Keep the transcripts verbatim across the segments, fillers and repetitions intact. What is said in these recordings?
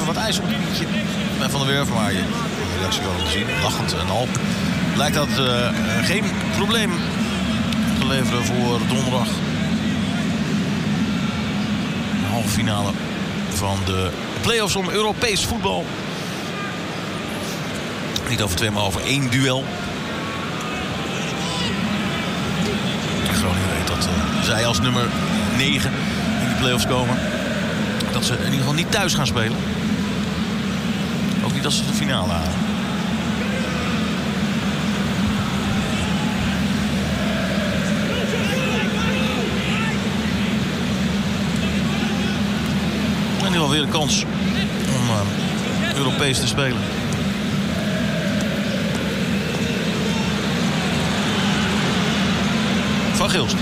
even wat ijs op het knietje bij Van der Werf. Maar je de reactie wel te zien, lachend en al. Lijkt dat uh, geen probleem te leveren voor donderdag. De halve finale van de play-offs om Europees voetbal. Niet over twee, maar over één duel. Groningen weet dat uh, zij als nummer negen in de play-offs komen. Dat ze in ieder geval niet thuis gaan spelen. Ook niet als ze de finale halen. En nu alweer een kans om uh, Europees te spelen. Van Gilst.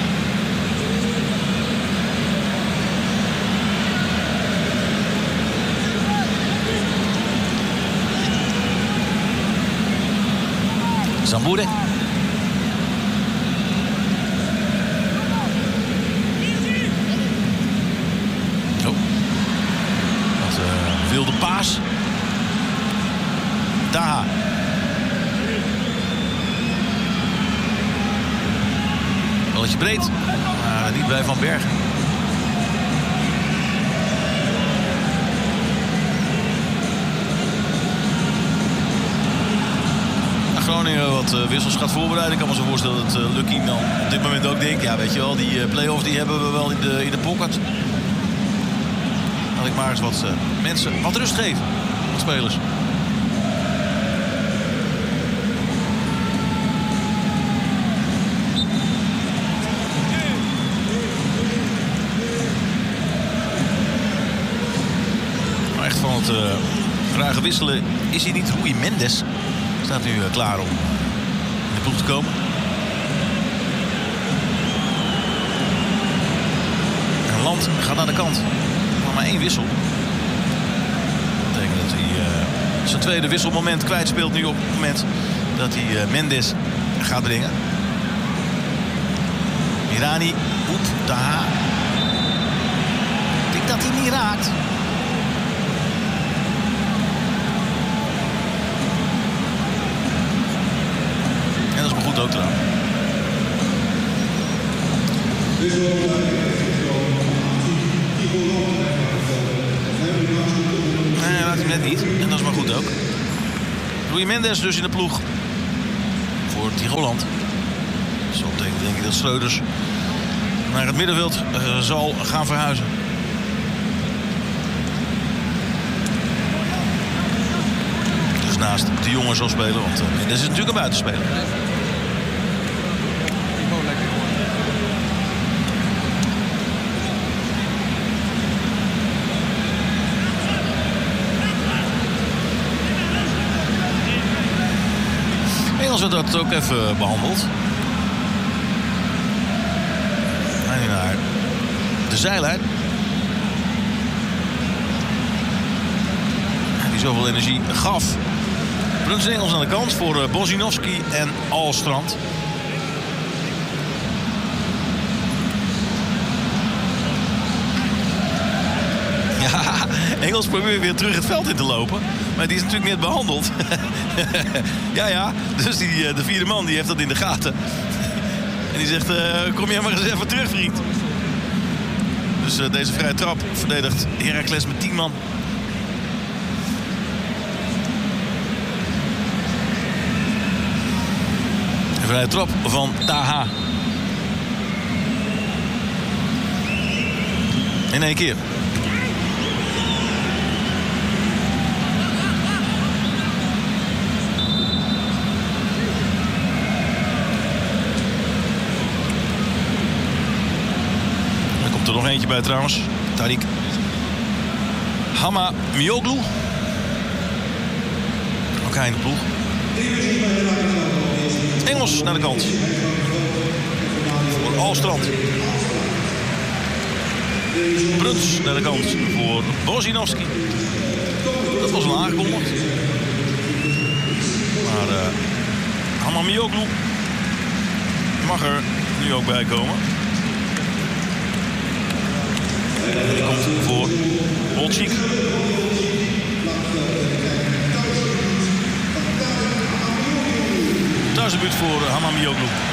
Zamboere. Oh. Wat uh, wilde paas. Taha. Balletje breed. Maar niet bij Van Bergen. Groningen wat uh, wissels gaat voorbereiden. Ik kan me zo voorstellen dat uh, Lucky dan op dit moment ook denkt... ja, weet je wel, die uh, play-offs die hebben we wel in de, in de pocket. Laat ik maar eens wat uh, mensen wat rust geven. Wat spelers. Maar echt van het uh, grage wisselen is hij niet. Rui Mendes staat nu uh, klaar om in de ploeg te komen. En Land gaat naar de kant. Maar maar één wissel. Dat betekent dat hij uh, zijn tweede wisselmoment kwijtspeelt nu op het moment dat hij uh, Mendes gaat brengen. Mirani, Oep, Taha. Ik denk dat hij niet raakt. En dat is maar goed ook trouwens. Nee, hij raakt hem net niet. En dat is maar goed ook. Rui Mendes dus in de ploeg. Voor Tigoland. Zo betekent denk ik dat Schreuders naar het middenveld uh, zal gaan verhuizen. Dus naast de jongen zal spelen, want uh, Mendes is natuurlijk een buitenspeler. Engels werd dat ook even behandeld. En naar de zijlijn. Die zoveel energie gaf. Bruns Engels aan de kant voor uh, Bozinovski en Alstrand. Ja, Engels probeert weer terug het veld in te lopen. Maar die is natuurlijk net behandeld. ja, ja. Dus die, de vierde man die heeft dat in de gaten. En die zegt, uh, kom jij maar eens even terug, vriend. Dus uh, deze vrije trap verdedigt Heracles met tien man. Een vrije trap van Taha. In één keer. Er nog eentje bij trouwens. Tariq Hamamioglu. Ook hij in de ploeg. Engels naar de kant. Voor Alstrand. Bruns naar de kant voor Bozinovski. Dat was al aangekondigd. Maar uh, Hamamioglu mag er nu ook bij komen. Die komt voor Bolcik. strafschuut voor uh, Hamam Yoglu.